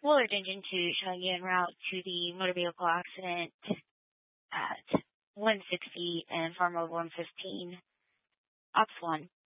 alert engine 2 showing you en route to the motor vehicle accident at 160 and Farm Mode 115. Ops 1.